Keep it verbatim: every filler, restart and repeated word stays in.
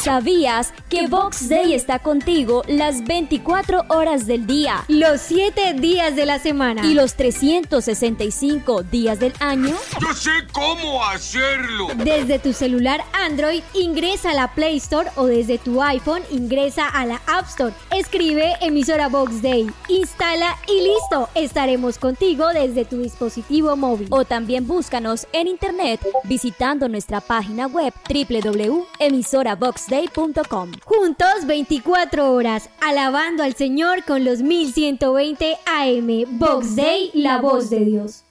¿Sabías que Box Day está contigo las veinticuatro horas del día, los siete días de la semana y los trescientos sesenta y cinco días del año? ¡Yo sé cómo hacerlo! Desde tu celular Android, ingresa a la Play Store, o desde tu iPhone, ingresa a la App Store. Escribe emisora Box Day, instala y listo. Estaremos contigo desde tu dispositivo móvil. O también búscanos en internet visitando nuestra página web doble u doble u doble u punto emisora box day punto com. Juntos veinticuatro horas, alabando al Señor con los mil ciento veinte A M. Box Day, la voz de Dios.